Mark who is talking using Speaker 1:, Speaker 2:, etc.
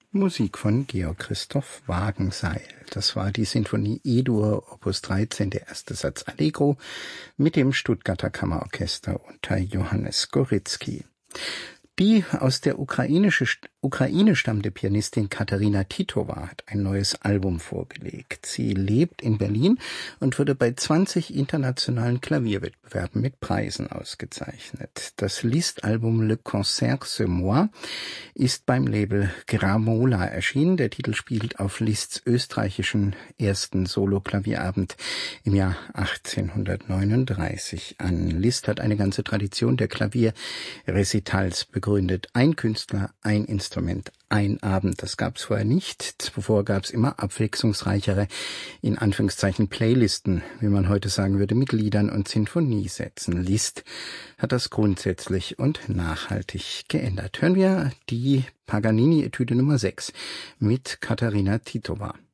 Speaker 1: Musik von Georg Christoph Wagenseil. Das war die Sinfonie E-Dur, Opus 13, der erste Satz Allegro, mit dem Stuttgarter Kammerorchester unter Johannes Goritzky. Die aus der Ukraine stammende Pianistin Katarina Titova hat ein neues Album vorgelegt. Sie lebt in Berlin und wurde bei 20 internationalen Klavierwettbewerben mit Preisen ausgezeichnet. Das Liszt-Album Le Concert ce Mois ist beim Label Gramola erschienen. Der Titel spielt auf Liszts österreichischen ersten Solo-Klavierabend im Jahr 1839 an. Liszt hat eine ganze Tradition der Klavierrecitals begründet. Ein Künstler, ein Instrument, ein Abend. Das gab es vorher nicht. Zuvor gab es immer abwechslungsreichere, in Anführungszeichen Playlisten, wie man heute sagen würde, mit Liedern und Sinfoniesätzen. Liszt hat das grundsätzlich und nachhaltig geändert. Hören wir die Paganini-Etüde Nummer 6 mit Katarina Titova.